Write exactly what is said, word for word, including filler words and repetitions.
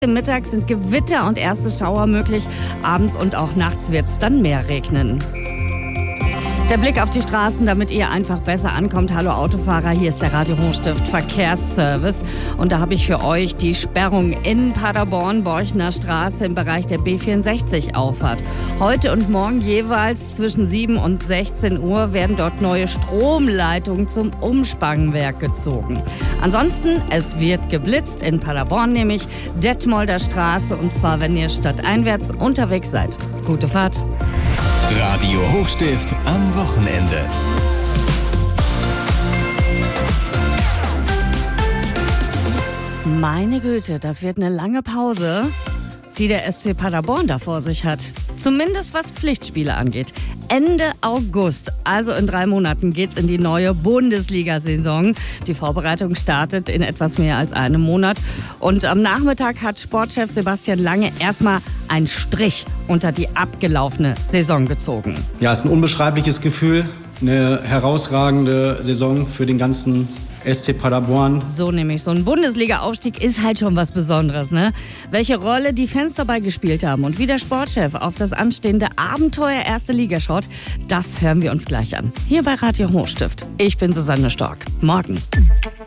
Im Mittag sind Gewitter und erste Schauer möglich. Abends und auch nachts wird es dann mehr regnen. Der Blick auf die Straßen, damit ihr einfach besser ankommt. Hallo Autofahrer, hier ist der Radio Hochstift Verkehrsservice. Und da habe ich für euch die Sperrung in Paderborn, Borchner Straße im Bereich der B vierundsechzig Auffahrt. Heute und morgen jeweils zwischen sieben und sechzehn Uhr werden dort neue Stromleitungen zum Umspannwerk gezogen. Ansonsten, es wird geblitzt in Paderborn, nämlich Detmolder Straße. Und zwar, wenn ihr stadteinwärts unterwegs seid. Gute Fahrt. Radio Hochstift am Wochenende. Meine Güte, das wird eine lange Pause, die der S C Paderborn da vor sich hat. Zumindest was Pflichtspiele angeht. Ende August, also in drei Monaten, geht's in die neue Bundesliga-Saison. Die Vorbereitung startet in etwas mehr als einem Monat. Und am Nachmittag hat Sportchef Sebastian Lange erstmal einen Strich unter die abgelaufene Saison gezogen. Ja, es ist ein unbeschreibliches Gefühl. Eine herausragende Saison für den ganzen S C Paderborn. So nämlich, so ein Bundesliga-Aufstieg ist halt schon was Besonderes, ne? Welche Rolle die Fans dabei gespielt haben und wie der Sportchef auf das anstehende Abenteuer Erste Liga schaut, das hören wir uns gleich an. Hier bei Radio Hochstift. Ich bin Susanne Stork. Morgen.